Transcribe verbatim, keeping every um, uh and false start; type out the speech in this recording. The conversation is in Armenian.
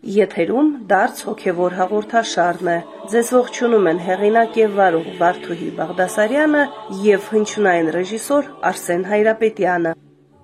Եթերում դարձ հոգևոր հաղորդաշարն է։ Ձեզ ողջունում են հեղինակ եւ վարող Վարդուհի Բաղդասարյանը եւ հնչյունային ռեժիսոր Արսեն Հայրապետյանը։